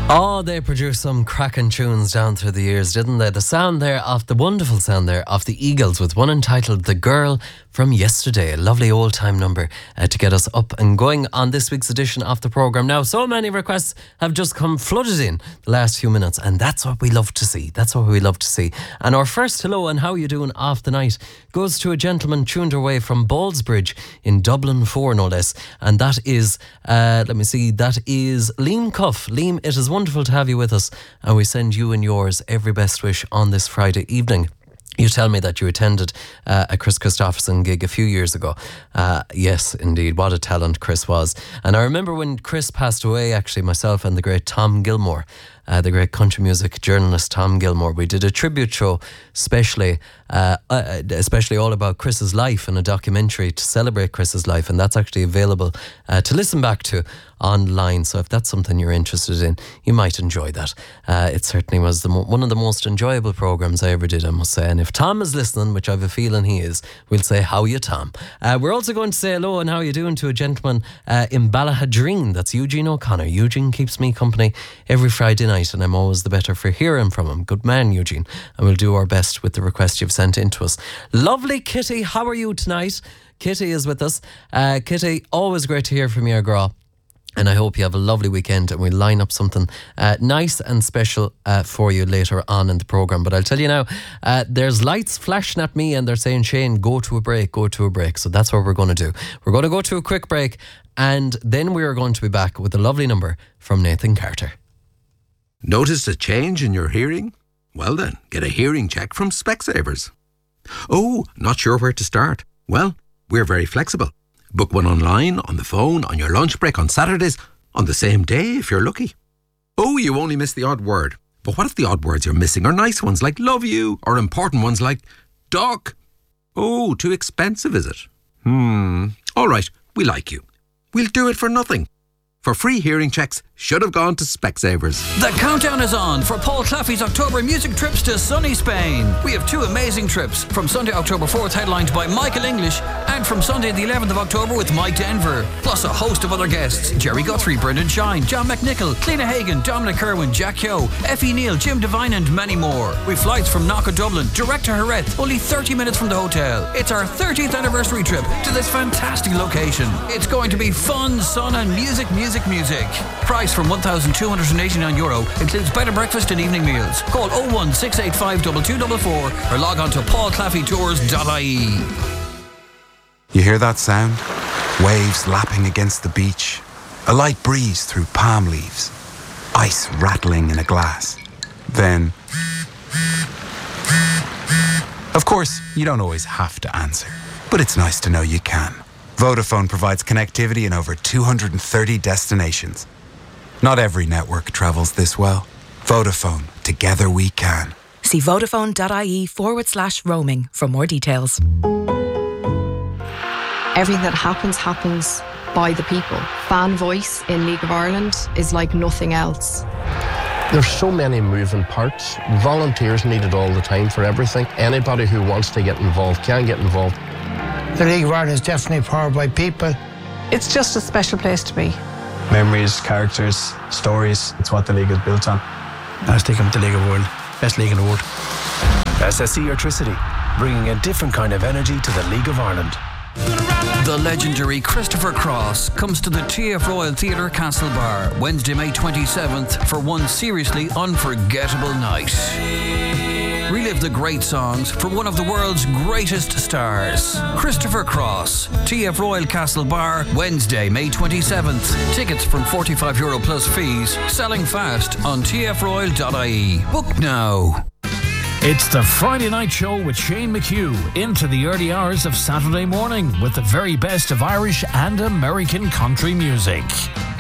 Oh, they produced some cracking tunes down through the years, didn't they? The wonderful sound there of the Eagles with one entitled The Girl from Yesterday. A lovely old-time number to get us up and going on this week's edition of the programme. Now, so many requests have just come flooded in the last few minutes, and that's what we love to see. And our first hello and how you doing off the night goes to a gentleman tuned away from Ballsbridge in Dublin 4, no less. And that is, that is Liam Cuff. Liam, it is wonderful to have you with us, and we send you and yours every best wish on this Friday evening. You tell me that you attended a Chris Christopherson gig a few years ago. Yes, indeed. What a talent Chris was. And I remember when Chris passed away, actually, myself and the great Tom Gilmore, the great country music journalist Tom Gilmore, we did a tribute show especially all about Chris's life, and a documentary to celebrate Chris's life, and that's actually available to listen back to online. So if that's something you're interested in, you might enjoy that. It certainly was one of the most enjoyable programmes I ever did, I must say. And if Tom is listening, which I have a feeling he is, we'll say how you, Tom. We're also going to say hello and how you doing to a gentleman in Ballahadreen. That's Eugene O'Connor. Eugene keeps me company every Friday night, and I'm always the better for hearing from him. Good man, Eugene. And we'll do our best with the request you've sent in to us. Lovely Kitty, how are you tonight? Kitty is with us. Kitty, always great to hear from you, girl. And I hope you have a lovely weekend, and we'll line up something nice and special for you later on in the programme. But I'll tell you now, there's lights flashing at me and they're saying, Shane, go to a break. So that's what we're going to do. We're going to go to a quick break, and then we are going to be back with a lovely number from Nathan Carter. Noticed a change in your hearing? Well then, get a hearing check from Specsavers. Oh, not sure where to start? Well, we're very flexible. Book one online, on the phone, on your lunch break, on Saturdays, on the same day if you're lucky. Oh, you only missed the odd word. But what if the odd words you're missing are nice ones like love you, or important ones like doc? Oh, too expensive, is it? All right, we like you. We'll do it for nothing. For free hearing checks, should have gone to Specsavers. The countdown is on for Paul Claffey's October music trips to sunny Spain. We have two amazing trips, from Sunday, October 4th, headlined by Michael English, and from Sunday the 11th of October with Mike Denver. Plus a host of other guests: Jerry Guthrie, Brendan Shine, John McNichol, Cliona Hagan, Dominic Kerwin, Jack Yo, Effie Neal, Jim Devine, and many more. With flights from Knock Dublin, direct to Jerez, only 30 minutes from the hotel. It's our 30th anniversary trip to this fantastic location. It's going to be fun, sun, and music. Price from €1,289, includes bed and breakfast and evening meals. Call 01685 2244 or log on to paulclaffeytours.ie. You hear that sound? Waves lapping against the beach. A light breeze through palm leaves. Ice rattling in a glass. Then, of course, you don't always have to answer, but it's nice to know you can. Vodafone provides connectivity in over 230 destinations. Not every network travels this well. Vodafone, together we can. See vodafone.ie/roaming for more details. Everything that happens by the people. Fan voice in League of Ireland is like nothing else. There's so many moving parts. Volunteers needed all the time for everything. Anybody who wants to get involved can get involved. The League of Ireland is definitely powered by people. It's just a special place to be. Memories, characters, stories. It's what the league is built on. I stick them to the League of the World. Best league in the world. SSE Electricity, bringing a different kind of energy to the League of Ireland. The legendary Christopher Cross comes to the TF Royal Theatre Castlebar Wednesday, May 27th for one seriously unforgettable night. Relive the great songs from one of the world's greatest stars. Christopher Cross, TF Royal Castlebar, Wednesday, May 27th. Tickets from €45 plus fees. Selling fast on tfroyal.ie. Book now. It's the Friday Night Show with Shane McHugh into the early hours of Saturday morning with the very best of Irish and American country music.